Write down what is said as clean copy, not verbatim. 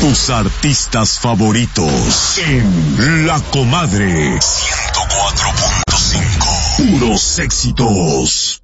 Tus artistas favoritos en La Comadre 104.5. Puros éxitos.